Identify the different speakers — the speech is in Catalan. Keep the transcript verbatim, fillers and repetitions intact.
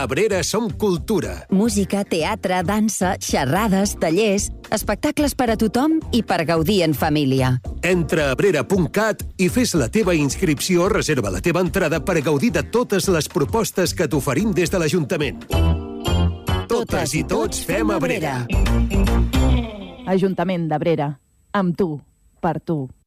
Speaker 1: Abrera som cultura.
Speaker 2: Música, teatre, dansa, xerrades, tallers, espectacles per a tothom i per gaudir en família.
Speaker 1: Entra a abrera punt cat i fes la teva inscripció, reserva la teva entrada per gaudir de totes les propostes que t'oferim des de l'Ajuntament. Totes i tots fem Abrera.
Speaker 3: Ajuntament d'Abrera. Amb tu, per tu.